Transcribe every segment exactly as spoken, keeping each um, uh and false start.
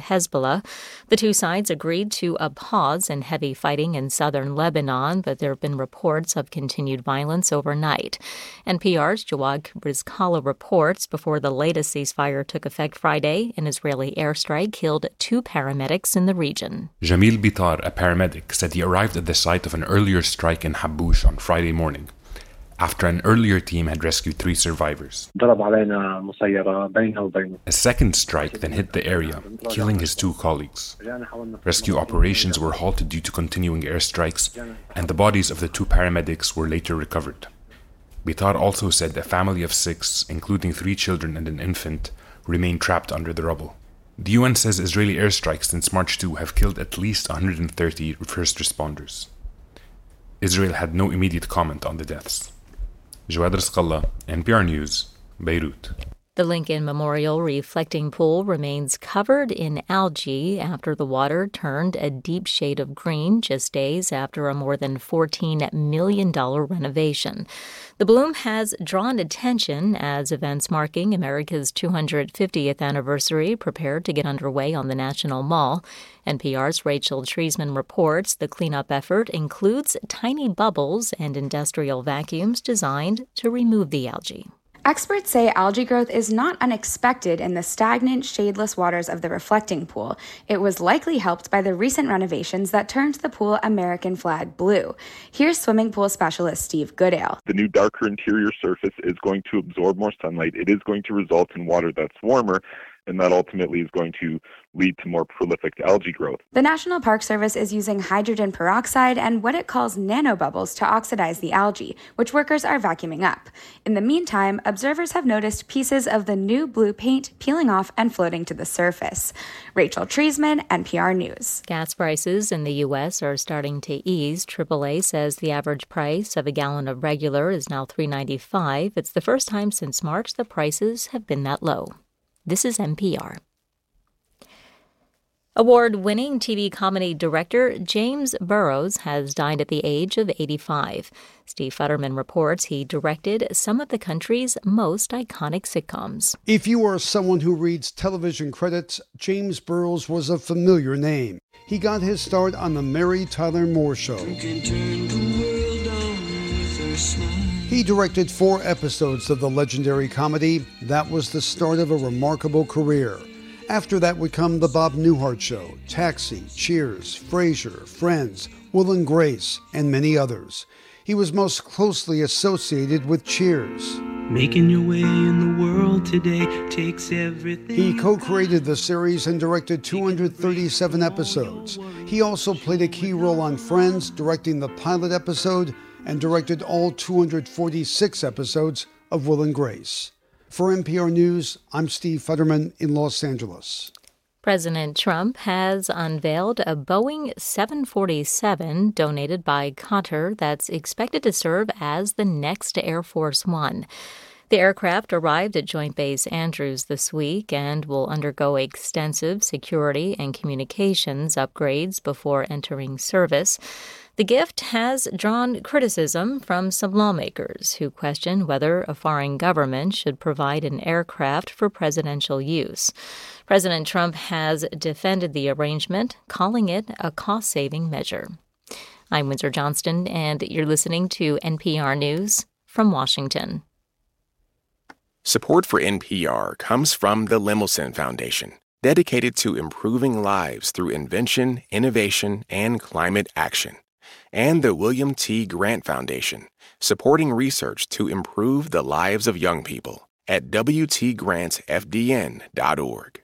Hezbollah. The two sides agreed to a pause in heavy fighting in southern Lebanon, but there have been reports of continued violence overnight. N P R's Jawad Rizkallah reports before the latest ceasefire took effect Friday, an Israeli airstrike killed two paramedics in the region. Jamil Bitar, a paramedic, said he arrived at the site of an earlier strike in Haboush on Friday morning, after an earlier team had rescued three survivors. A second strike then hit the area, killing his two colleagues. Rescue operations were halted due to continuing airstrikes, and the bodies of the two paramedics were later recovered. Bitar also said a family of six, including three children and an infant, remain trapped under the rubble. The U N says Israeli airstrikes since March second have killed at least one hundred thirty first responders. Israel had no immediate comment on the deaths. Jawad Rizkallah, N P R News, Beirut. The Lincoln Memorial reflecting pool remains covered in algae after the water turned a deep shade of green just days after a more than fourteen million dollars renovation. The bloom has drawn attention as events marking America's two hundred fiftieth anniversary prepare to get underway on the National Mall. N P R's Rachel Treisman reports the cleanup effort includes tiny bubbles and industrial vacuums designed to remove the algae. Experts say algae growth is not unexpected in the stagnant, shadeless waters of the reflecting pool. It was likely helped by the recent renovations that turned the pool American flag blue. Here's swimming pool specialist Steve Goodale. The new darker interior surface is going to absorb more sunlight. It is going to result in water that's warmer, and that ultimately is going to lead to more prolific algae growth. The National Park Service is using hydrogen peroxide and what it calls nanobubbles to oxidize the algae, which workers are vacuuming up. In the meantime, observers have noticed pieces of the new blue paint peeling off and floating to the surface. Rachel Treisman, N P R News. Gas prices in the U S are starting to ease. triple A says the average price of a gallon of regular is now three dollars and ninety-five cents. It's the first time since March the prices have been that low. This is N P R. Award-winning T V comedy director James Burrows has died at the age of eighty-five. Steve Futterman reports he directed some of the country's most iconic sitcoms. If you are someone who reads television credits, James Burrows was a familiar name. He got his start on The Mary Tyler Moore Show. He directed four episodes of the legendary comedy. That was the start of a remarkable career. After that would come The Bob Newhart Show, Taxi, Cheers, Frasier, Friends, Will and Grace, and many others. He was most closely associated with Cheers. Making your way in the world today takes everything. He co-created the series and directed two hundred thirty-seven episodes. He also played a key role on Friends, directing the pilot episode, and directed all two hundred forty-six episodes of Will and Grace. For N P R News, I'm Steve Futterman in Los Angeles. President Trump has unveiled a Boeing seven forty-seven donated by Qatar that's expected to serve as the next Air Force One. The aircraft arrived at Joint Base Andrews this week and will undergo extensive security and communications upgrades before entering service. The gift has drawn criticism from some lawmakers who question whether a foreign government should provide an aircraft for presidential use. President Trump has defended the arrangement, calling it a cost-saving measure. I'm Windsor Johnston, and you're listening to N P R News from Washington. Support for N P R comes from the Lemelson Foundation, dedicated to improving lives through invention, innovation, and climate action. And the William T. Grant Foundation, supporting research to improve the lives of young people at w t grants f d n dot org.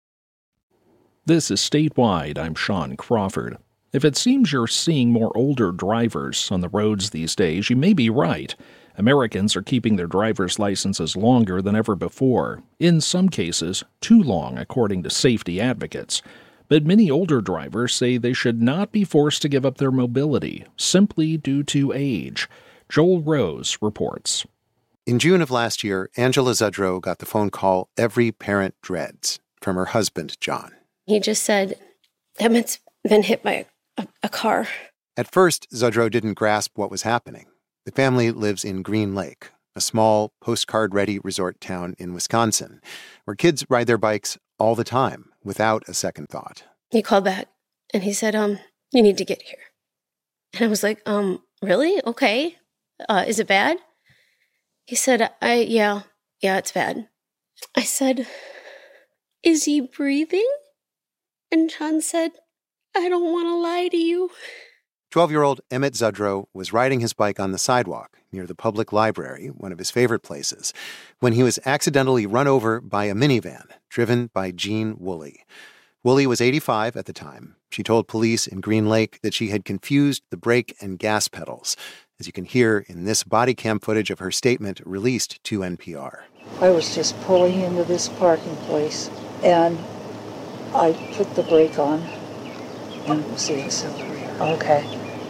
This is Statewide. I'm Sean Crawford. If it seems you're seeing more older drivers on the roads these days, you may be right. Americans are keeping their driver's licenses longer than ever before, in some cases too long, according to safety advocates. But many older drivers say they should not be forced to give up their mobility, simply due to age. Joel Rose reports. In June of last year, Angela Zudrow got the phone call every parent dreads from her husband, John. He just said, Emmett's been hit by a, a car. At first, Zudrow didn't grasp what was happening. The family lives in Green Lake, a small, postcard-ready resort town in Wisconsin, where kids ride their bikes all the time. without a second thought. He called back and he said, um, you need to get here. And I was like, um, really? Okay. Uh, is it bad? He said, I, yeah, yeah, it's bad. I said, is he breathing? And John said, I don't want to lie to you. twelve-year-old Emmett Zudrow was riding his bike on the sidewalk near the public library, one of his favorite places, when he was accidentally run over by a minivan driven by Jean Woolley. Woolley was eighty-five at the time. She told police in Green Lake that she had confused the brake and gas pedals, as you can hear in this body cam footage of her statement released to N P R. I was just pulling into this parking place, and I put the brake on and it was the accelerator. Okay.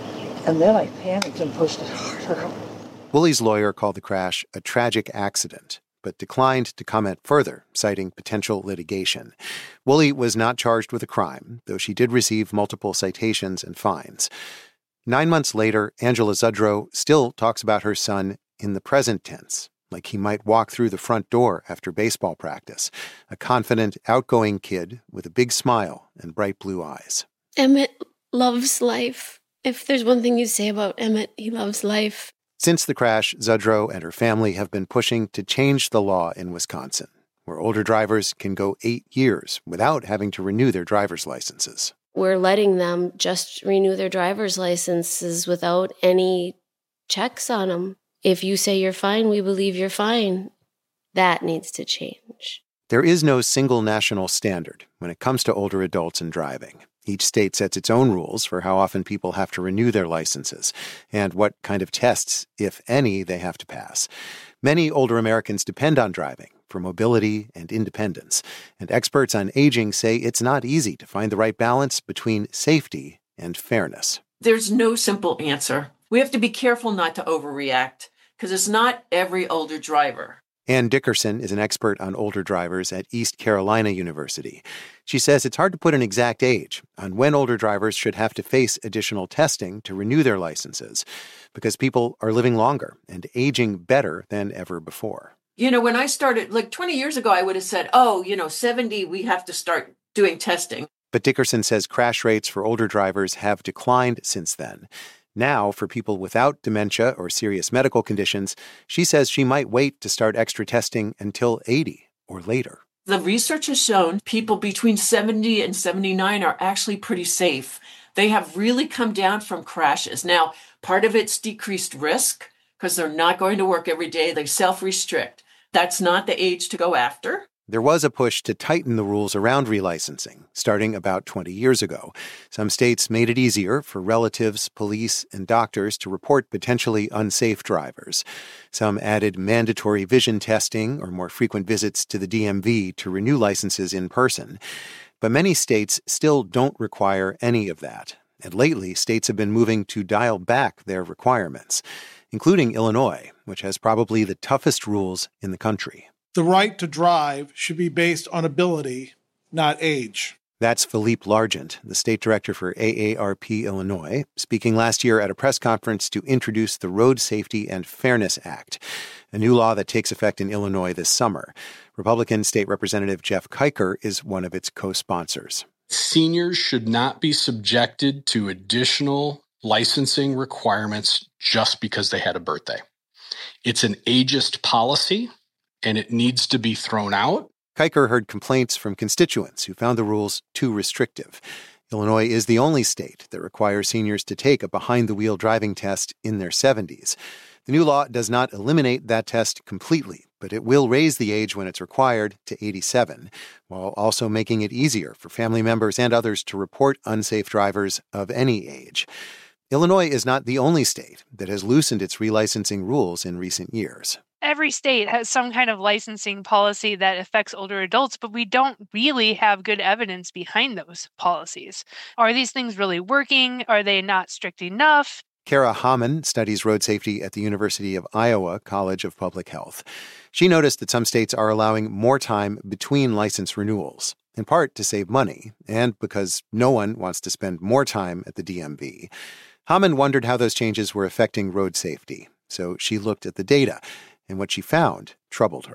And then I panicked and pushed it harder. Woolley's lawyer called the crash a tragic accident, but declined to comment further, citing potential litigation. Woolley was not charged with a crime, though she did receive multiple citations and fines. Nine months later, Angela Zudrow still talks about her son in the present tense, like he might walk through the front door after baseball practice, a confident, outgoing kid with a big smile and bright blue eyes. Emmett loves life. If there's one thing you say about Emmett, he loves life. Since the crash, Zudrow and her family have been pushing to change the law in Wisconsin, where older drivers can go eight years without having to renew their driver's licenses. We're letting them just renew their driver's licenses without any checks on them. If you say you're fine, we believe you're fine. That needs to change. There is no single national standard when it comes to older adults and driving. Each state sets its own rules for how often people have to renew their licenses and what kind of tests, if any, they have to pass. Many older Americans depend on driving for mobility and independence, and experts on aging say it's not easy to find the right balance between safety and fairness. There's no simple answer. We have to be careful not to overreact, because it's not every older driver. Ann Dickerson is an expert on older drivers at East Carolina University. She says it's hard to put an exact age on when older drivers should have to face additional testing to renew their licenses, because people are living longer and aging better than ever before. You know, when I started, like twenty years ago, I would have said, oh, you know, seventy, we have to start doing testing. But Dickerson says crash rates for older drivers have declined since then. Now, for people without dementia or serious medical conditions, she says she might wait to start extra testing until eighty or later. The research has shown people between seventy and seventy-nine are actually pretty safe. They have really come down from crashes. Now, part of it's decreased risk because they're not going to work every day. They self-restrict. That's not the age to go after. There was a push to tighten the rules around relicensing, starting about twenty years ago. Some states made it easier for relatives, police, and doctors to report potentially unsafe drivers. Some added mandatory vision testing or more frequent visits to the D M V to renew licenses in person. But many states still don't require any of that. And lately, states have been moving to dial back their requirements, including Illinois, which has probably the toughest rules in the country. The right to drive should be based on ability, not age. That's Philippe Largent, the state director for A A R P Illinois, speaking last year at a press conference to introduce the Road Safety and Fairness Act, a new law that takes effect in Illinois this summer. Republican State Representative Jeff Kiker is one of its co-sponsors. Seniors should not be subjected to additional licensing requirements just because they had a birthday. It's an ageist policy, and it needs to be thrown out. Kiker heard complaints from constituents who found the rules too restrictive. Illinois is the only state that requires seniors to take a behind-the-wheel driving test in their seventies. The new law does not eliminate that test completely, but it will raise the age when it's required to eighty-seven, while also making it easier for family members and others to report unsafe drivers of any age. Illinois is not the only state that has loosened its relicensing rules in recent years. Every state has some kind of licensing policy that affects older adults, but we don't really have good evidence behind those policies. Are these things really working? Are they not strict enough? Kara Hamann studies road safety at the University of Iowa College of Public Health. She noticed that some states are allowing more time between license renewals, in part to save money and because no one wants to spend more time at the D M V. Hamann wondered how those changes were affecting road safety, so she looked at the data, and what she found troubled her.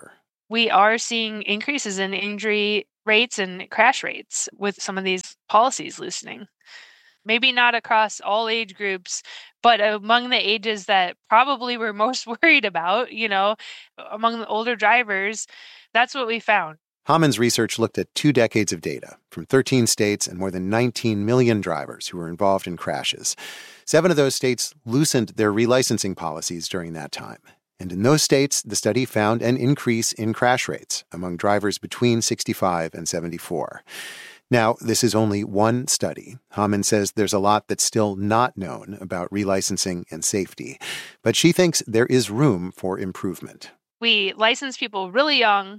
we are seeing increases in injury rates and crash rates with some of these policies loosening. Maybe not across all age groups, but among the ages that probably we're most worried about, you know, among the older drivers, that's what we found. Hammond's research looked at two decades of data from thirteen states and more than nineteen million drivers who were involved in crashes. Seven of those states loosened their relicensing policies during that time. And in those states, the study found an increase in crash rates among drivers between sixty-five and seventy-four. Now, this is only one study. Hammond says there's a lot that's still not known about relicensing and safety, but she thinks there is room for improvement. We license people really young,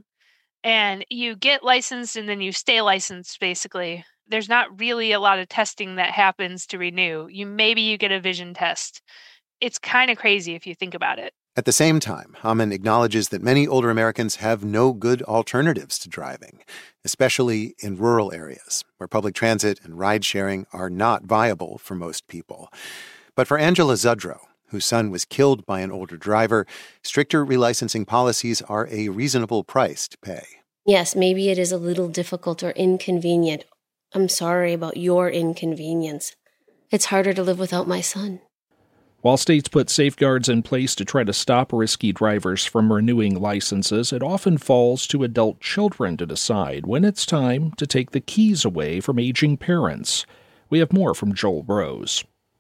and you get licensed and then you stay licensed, basically. There's not really a lot of testing that happens to renew. You maybe you get a vision test. It's kind of crazy if you think about it. At the same time, Hammond acknowledges that many older Americans have no good alternatives to driving, especially in rural areas where public transit and ride-sharing are not viable for most people. But for Angela Zudrow, whose son was killed by an older driver, stricter relicensing policies are a reasonable price to pay. Yes, maybe it is a little difficult or inconvenient. I'm sorry about your inconvenience. It's harder to live without my son. While states put safeguards in place to try to stop risky drivers from renewing licenses, it often falls to adult children to decide when it's time to take the keys away from aging parents. We have more from Joel Rose.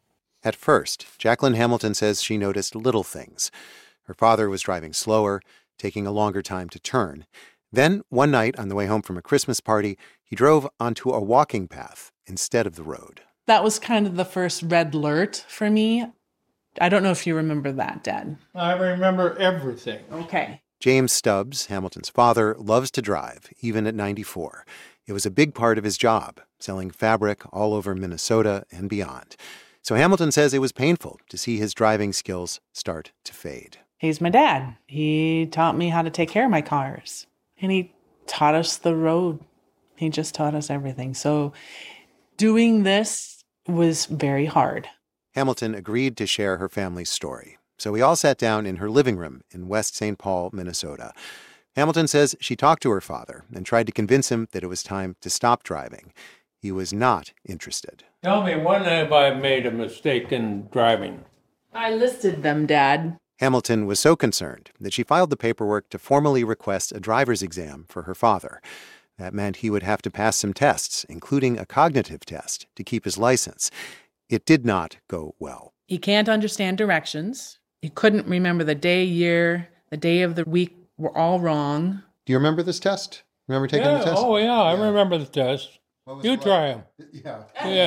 At first, Jacqueline Hamilton says she noticed little things. Her father was driving slower, taking a longer time to turn. Then, one night on the way home from a Christmas party, he drove onto a walking path instead of the road. That was kind of the first red alert for me. I don't know if you remember that, Dad. I remember everything. Okay. James Stubbs, Hamilton's father, loves to drive, even at ninety-four. It was a big part of his job, selling fabric all over Minnesota and beyond. So Hamilton says it was painful to see his driving skills start to fade. He's my dad. He taught me how to take care of my cars. And he taught us the road. He just taught us everything. So doing this was very hard. Hamilton agreed to share her family's story. So we all sat down in her living room in West Saint Paul, Minnesota. Hamilton says she talked to her father and tried to convince him that it was time to stop driving. He was not interested. Tell me, when have I made a mistake in driving? I listed them, Dad. Hamilton was so concerned that she filed the paperwork to formally request a driver's exam for her father. That meant he would have to pass some tests, including a cognitive test, to keep his license. It did not go well. He can't understand directions. He couldn't remember the day, year, the day of the week were all wrong. Do you remember this test? Remember taking yeah, the test? Oh, yeah, I yeah. remember the test. You try them. Yeah.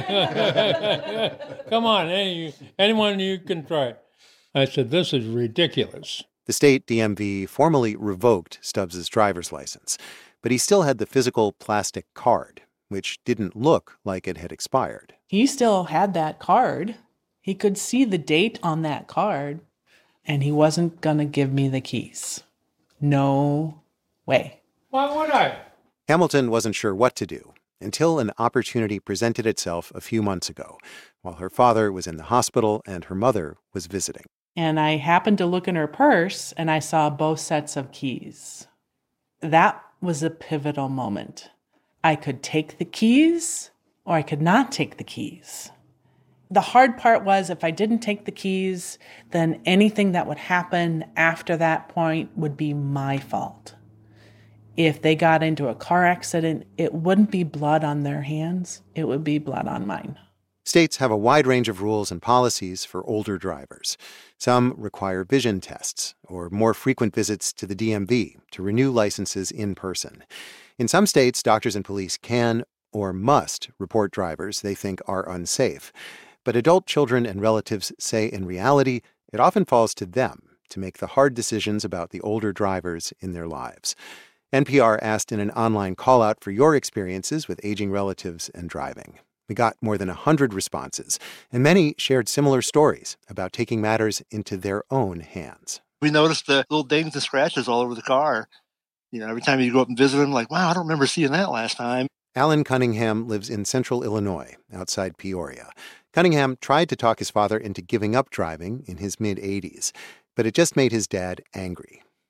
yeah. Come on, any, anyone you can try. I said, this is ridiculous. The state D M V formally revoked Stubbs' driver's license, but he still had the physical plastic card, which didn't look like it had expired. He still had that card. He could see the date on that card, and he wasn't going to give me the keys. No way. Why would I? Hamilton wasn't sure what to do until an opportunity presented itself a few months ago, while her father was in the hospital and her mother was visiting. And I happened to look in her purse, and I saw both sets of keys. That was a pivotal moment. I could take the keys, or I could not take the keys. The hard part was if I didn't take the keys, then anything that would happen after that point would be my fault. If they got into a car accident, it wouldn't be blood on their hands. It would be blood on mine. States have a wide range of rules and policies for older drivers. Some require vision tests or more frequent visits to the D M V to renew licenses in person. In some states, doctors and police can or must report drivers they think are unsafe. But adult children and relatives say in reality, it often falls to them to make the hard decisions about the older drivers in their lives. N P R asked in an online call-out for your experiences with aging relatives and driving. We got more than one hundred responses, and many shared similar stories about taking matters into their own hands. We noticed the little dings and scratches all over the car. You know, every time you go up and visit them, like, wow, I don't remember seeing that last time. Alan Cunningham lives in central Illinois, outside Peoria. Cunningham tried to talk his father into giving up driving in his mid-eighties, but it just made his dad angry.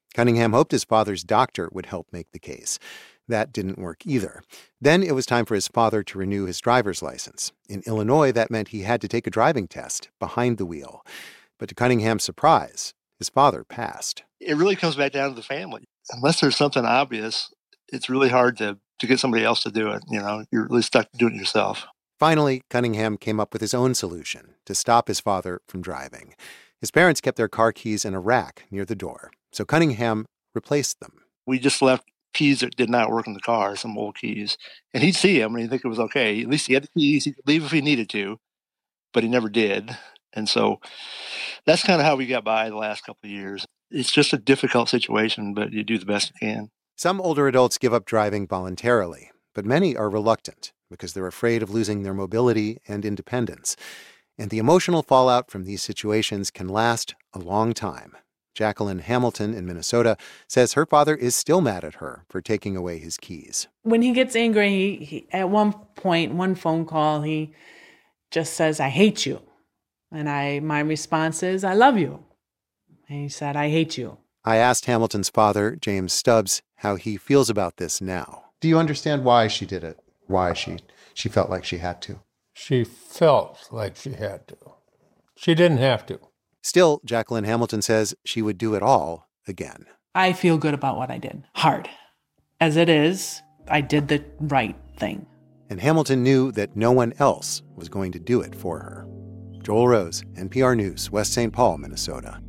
Cunningham hoped his father's doctor would help make the case. That didn't work either. Then it was time for his father to renew his driver's license. In Illinois, that meant he had to take a driving test behind the wheel. But to Cunningham's surprise, his father passed. It really comes back down to the family. Unless there's something obvious, it's really hard to, to get somebody else to do it. You know, you're really stuck doing it yourself. Finally, Cunningham came up with his own solution to stop his father from driving. His parents kept their car keys in a rack near the door, so Cunningham replaced them. We just left keys that did not work in the car, some old keys. And he'd see them and he'd think it was okay. At least he had the keys. He could leave if he needed to, but he never did. And so that's kind of how we got by the last couple of years. It's just a difficult situation, but you do the best you can. Some older adults give up driving voluntarily, but many are reluctant because they're afraid of losing their mobility and independence. And the emotional fallout from these situations can last a long time. Jacqueline Hamilton in Minnesota says her father is still mad at her for taking away his keys. When he gets angry, he, he, at one point, one phone call, he just says, "I hate you." And I, my response is, "I love you." And he said, "I hate you." I asked Hamilton's father, James Stubbs, how he feels about this now. Do you understand why she did it? Why she, she felt like she had to? She felt like she had to. She didn't have to. Still, Jacqueline Hamilton says she would do it all again. I feel good about what I did. Hard. As it is, I did the right thing. And Hamilton knew that no one else was going to do it for her. Joel Rose, N P R News, West Saint Paul, Minnesota.